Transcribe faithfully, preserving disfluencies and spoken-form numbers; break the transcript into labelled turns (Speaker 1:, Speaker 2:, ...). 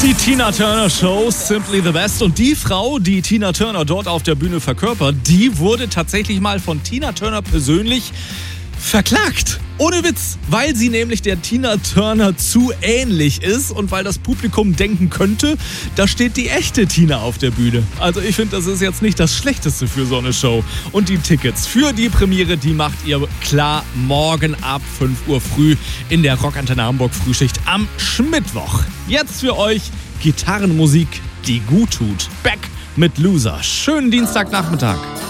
Speaker 1: Die Tina Turner Show, Simply the Best. Und die Frau, die Tina Turner dort auf der Bühne verkörpert, die wurde tatsächlich mal von Tina Turner persönlich verklagt. Ohne Witz, weil sie nämlich der Tina Turner zu ähnlich ist und weil das Publikum denken könnte, da steht die echte Tina auf der Bühne. Also ich finde, das ist jetzt nicht das Schlechteste für so eine Show. Und die Tickets für die Premiere, die macht ihr klar morgen ab fünf Uhr früh in der Rockantenne Hamburg Frühschicht am Schmittwoch. Jetzt für euch Gitarrenmusik, die gut tut. Back mit Loser. Schönen Dienstagnachmittag.